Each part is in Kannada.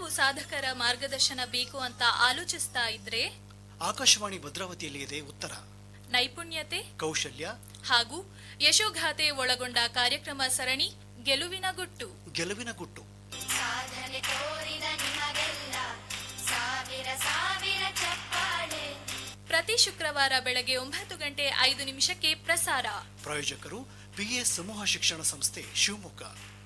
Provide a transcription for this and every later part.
ಸಾಧಕರ ಮಾರ್ಗದರ್ಶನ ಬೇಕು ಅಂತ ಆಲೋಚಿಸ್ತಾ ಇದ್ರೆ ಆಕಾಶವಾಣಿ ಭದ್ರಾವತಿಯಲ್ಲಿ ಇದೆ ಉತ್ತರ. ನೈಪುಣ್ಯತೆ, ಕೌಶಲ್ಯ ಹಾಗೂ ಯಶೋಗಾಥೆ ಒಳಗೊಂಡ ಕಾರ್ಯಕ್ರಮ ಸರಣಿ ಗೆಲುವಿನ ಗುಟ್ಟು. ಗೆಲುವಿನ ಗುಟ್ಟು ಸಾಧನೆ ತೋರಿದ ನಿಮಗೆಲ್ಲ ಸಾವಿರ ಸಾವಿರ ಚಪ್ಪಾಳೆ. ಪ್ರತಿ ಶುಕ್ರವಾರ ಬೆಳಗ್ಗೆ 9:05 ಪ್ರಸಾರ. ಪ್ರಾಯೋಜಕರು ಪಿಎಸ್ ಸಮೂಹ ಶಿಕ್ಷಣ ಸಂಸ್ಥೆ, ಶಿವಮೊಗ್ಗ.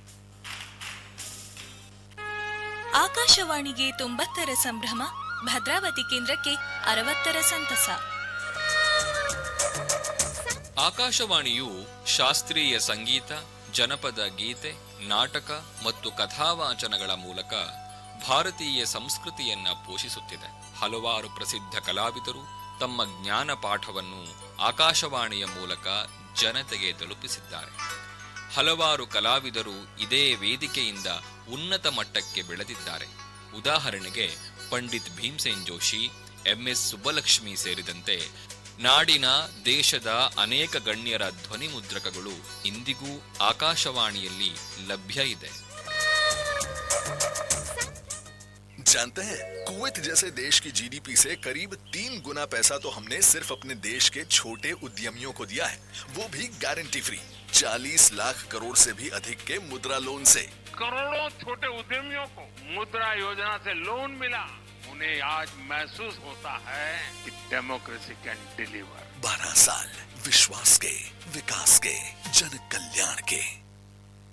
ಆಕಾಶವಾಣಿಗೆ 90ರ ಸಂಭ್ರಮ, ಭದ್ರಾವತಿ ಕೇಂದ್ರಕ್ಕೆ 60ರ ಸಂತಸ. ಆಕಾಶವಾಣಿಯು ಶಾಸ್ತ್ರೀಯ ಸಂಗೀತ, ಜನಪದ ಗೀತೆ, ನಾಟಕ ಮತ್ತು ಕಥಾವಾಚನಗಳ ಮೂಲಕ ಭಾರತೀಯ ಸಂಸ್ಕೃತಿಯನ್ನ ಪೋಷಿಸುತ್ತಿದೆ. ಹಲವಾರು ಪ್ರಸಿದ್ಧ ಕಲಾವಿದರು ತಮ್ಮ ಜ್ಞಾನ ಪಾಠವನ್ನು ಆಕಾಶವಾಣಿಯ ಮೂಲಕ ಜನತೆಗೆ ತಲುಪಿಸಿದ್ದಾರೆ. ಹಲವಾರು ಕಲಾವಿದರು ಇದೇ ವೇದಿಕೆಯಿಂದ ಉನ್ನತ ಮಟ್ಟಕ್ಕೆ ಬೆಳೆದಿದ್ದಾರೆ. ಉದಾಹರಣೆಗೆ ಪಂಡಿತ್ ಭೀಮಸೇನ್ ಜೋಶಿ, MS ಸುಬ್ಬಲಕ್ಷ್ಮಿ ಸೇರಿದಂತೆ ನಾಡಿನ, ದೇಶದ ಅನೇಕ ಗಣ್ಯರ ಧ್ವನಿ ಮುದ್ರಕಗಳು ಇಂದಿಗೂ ಆಕಾಶವಾಣಿಯಲ್ಲಿ ಲಭ್ಯ ಇದೆ. जानते हैं, कुवैत जैसे देश की जीडीपी से करीब 3 गुना पैसा तो हमने सिर्फ अपने देश के छोटे उद्यमियों को दिया है, वो भी गारंटी फ्री। 40 लाख करोड़ से भी अधिक के मुद्रा लोन से। करोड़ों छोटे उद्यमियों को मुद्रा योजना से लोन मिला। उन्हें आज महसूस होता है कि डेमोक्रेसी कैन डिलीवर। 12 साल विश्वास के, विकास के, जन कल्याण के।